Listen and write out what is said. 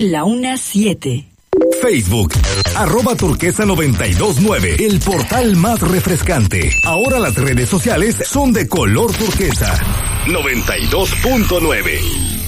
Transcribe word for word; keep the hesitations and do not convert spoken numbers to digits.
La Una siete. Facebook, arroba turquesa noventa y dos nueve, el portal más refrescante. Ahora las redes sociales son de color turquesa. noventa y dos punto nueve.